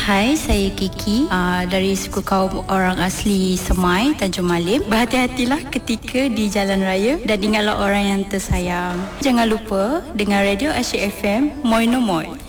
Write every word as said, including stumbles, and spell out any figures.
Hai, saya Kiki uh, dari suku kaum orang asli Semai, Tanjung Malim. Berhati-hatilah ketika di jalan raya dan ingatlah orang yang tersayang. Jangan lupa dengar radio Asyik F M, Moi No Moi.